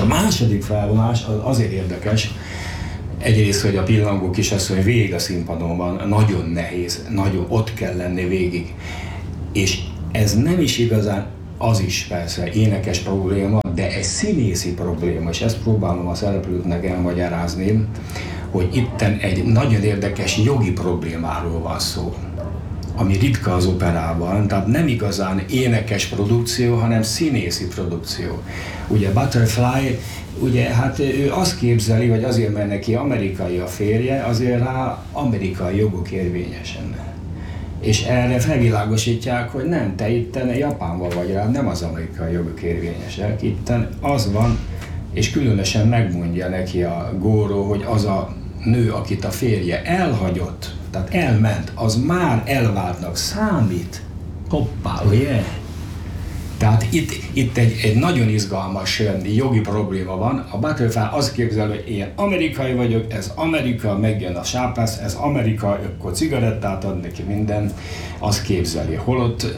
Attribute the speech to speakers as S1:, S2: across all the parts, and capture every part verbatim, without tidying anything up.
S1: a második felvonás az azért érdekes, egyrészt, hogy a pillangó kisasszony végig a színpadon van, nagyon nehéz, nagyon ott kell lenni végig. És ez nem is igazán, az is persze énekes probléma, de egy színészi probléma, és ezt próbálom a szereplőknek elmagyarázni, hogy itten egy nagyon érdekes jogi problémáról van szó, ami ritka az operában, tehát nem igazán énekes produkció, hanem színészi produkció. Ugye Butterfly, ugye hát ő azt képzeli, hogy azért, mert neki amerikai a férje, azért rá amerikai jogok érvényesen. És erre felvilágosítják, hogy nem, te itten Japánban vagy rá, nem az amerikai jogok érvényesek, itten az van, és különösen megmondja neki a Goro, hogy az a nő, akit a férje elhagyott, tehát elment, az már elváltnak számít. Hoppá, ugye? Tehát itt, itt egy, egy nagyon izgalmas jogi probléma van. A Butterfly azt képzel, hogy én amerikai vagyok, ez Amerika, megjön a sápász, ez Amerika, akkor cigarettát ad neki, minden, azt képzeli. Holott,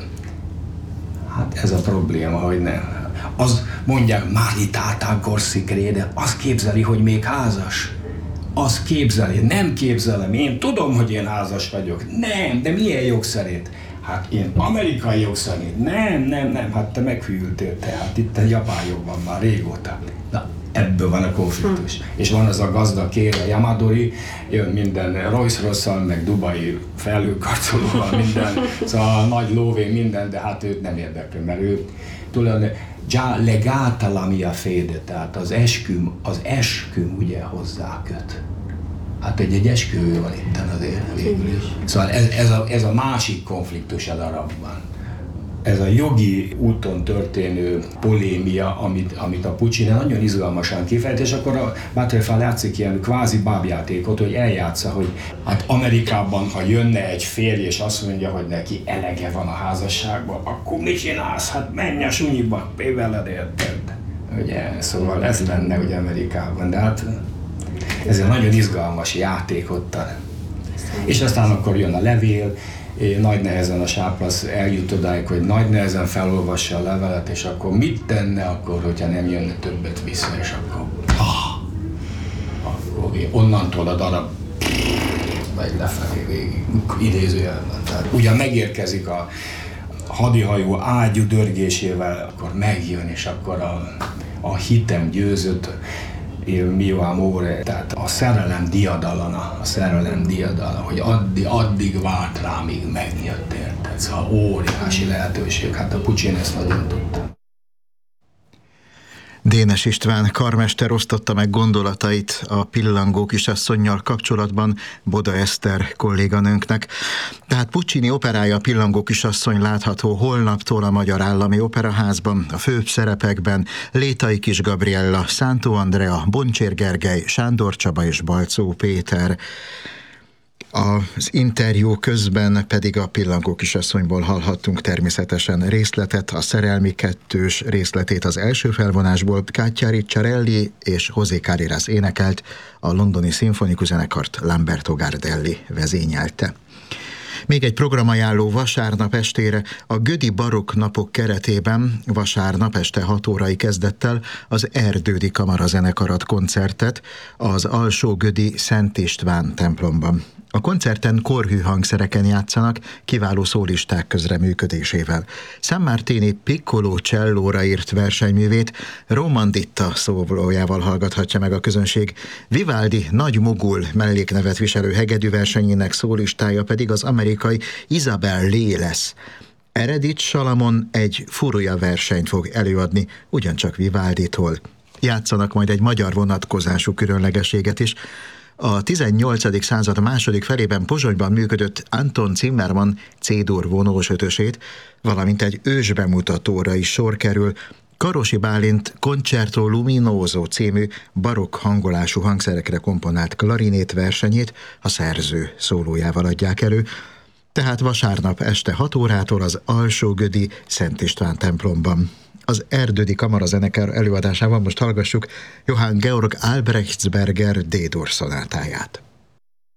S1: hát ez a probléma, hogy nem. Az mondják, Maritátán Corsikré, de azt képzeli, hogy még házas. Azt képzeli, nem képzelem, én tudom, hogy én házas vagyok. Nem, de milyen jog szerint? Hát én amerikai jog szerint. Nem, nem, nem, hát te meghűltél, tehát itt egy japán jog van már régóta. Na, ebből van a konfliktus. Hm. És van az a gazdag kér, a Yamadori, jön minden Rolls-Royce-szal, meg dubai felhőkarcolóval, minden, szóval nagy lóvé, minden, de hát őt nem érdekli, mert ő tulajdonképpen già legata la mia fede, tehát az esküm, az esküm ugye hozzá köt. Hát egy, egy esküvő van itten azért végül is. Szóval ez, ez, a, ez a másik konfliktus a darabban. Ez a jogi úton történő polémia, amit, amit a Puccini nagyon izgalmasan kifejt, és akkor a Butterfly játszik ilyen kvázi bábjátékot, hogy eljátsza, hogy hát Amerikában, ha jönne egy férj, és azt mondja, hogy neki elege van a házasságban, akkor mit csinálsz? Hát menj a sunyiba, veled érted. Ugye, szóval ez lenne ugye Amerikában, de hát ez egy nagyon izgalmas játék ott. És aztán akkor jön a levél, nagy nehezen a sápasz eljut odáig, hogy nagy nehezen felolvassa a levelet, és akkor mit tenne akkor, hogyha nem jönne többet vissza, és akkor, ah, akkor onnantól a darab megy lefelé végig, idézőjelben. Tehát ugyan megérkezik a hadihajó ágyú dörgésével, akkor megjön, és akkor a, a hitem győzött, mio amore, tehát a szerelem diadalana, a szerelem diadala, hogy addig, addig várt rá, míg megjött, érted? Szóval óriási lehetőség, hát a Puccini ezt nagyon tudta.
S2: Dénes István karmester osztotta meg gondolatait a Pillangó kisasszonnyal kapcsolatban Boda Eszter kolléganőnknek. Tehát Puccini operája, a Pillangó kisasszony látható holnaptól a Magyar Állami Operaházban, a főbb szerepekben Létai Kis Gabriella, Szántó Andrea, Boncsér Gergely, Sándor Csaba és Balczó Péter. Az interjú közben pedig a Pillangó kisasszonyból hallhattunk természetesen részletet, a Szerelmi kettős részletét az első felvonásból. Katja Ricciarelli és José Carreras énekelt, a londoni szimfonikus zenekart Lamberto Gardelli vezényelte. Még egy programajánló vasárnap estére a Gödi Barokk napok keretében vasárnap este hat órai kezdettel az Erdődi Kamarazenekar ad koncertet az Alsó-Gödi Szent István templomban. A koncerten korhű hangszereken játszanak, kiváló szólisták közreműködésével. Sammartini piccolo csellóra írt versenyművét Romanditta szólójával hallgathatja meg a közönség. Vivaldi Nagy Mogul melléknevet viselő hegedű versenyének szólistája pedig az amerikai Isabel Lee lesz. Eredith Salamon egy furúja versenyt fog előadni, ugyancsak Vivalditól. Játszanak majd egy magyar vonatkozású különlegességet is. A tizennyolcadik század második felében Pozsonyban működött Anton Zimmermann C-dur vonós ötösét, valamint egy ősbemutatóra is sor kerül. Karosi Bálint Concerto Luminoso című barokk hangolású hangszerekre komponált klarinét versenyét a szerző szólójával adják elő, tehát vasárnap este hat órától az Alsó-Gödi Szent István templomban. Az Erdődi Kamarazenekar előadásában most hallgassuk Johann Georg Albrechtsberger D-dur szonátáját.